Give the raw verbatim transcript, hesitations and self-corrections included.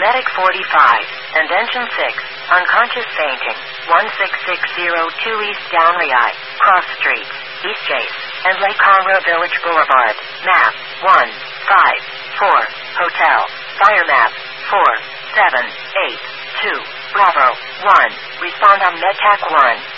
Medic forty-five, Invention six, Unconscious Fainting, one six six zero two East Downriai, Cross Street, East Chase, and Lake Conroe Village Boulevard. Map one five four, Hotel, Fire Map four seven eight two, Bravo one, respond on MedTac one.